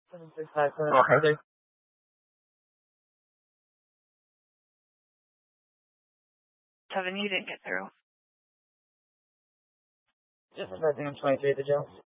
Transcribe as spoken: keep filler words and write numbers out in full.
seven six five seven. Okay. Seven, you didn't get through. Just pressing on twenty-three at the jail.